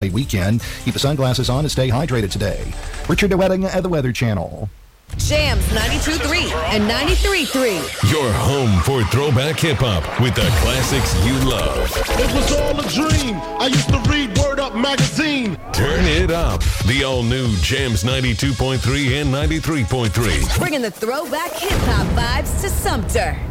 weekend. Keep the sunglasses on and stay hydrated today. Richard DeWetting at the Weather Channel. Jams 92.3 and 93.3. Your home for throwback hip-hop with the classics you love. It was all a dream. I used to read Word Up magazine. Turn it up. The all-new Jams 92.3 and 93.3. Bringing the throwback hip-hop vibes to Sumter.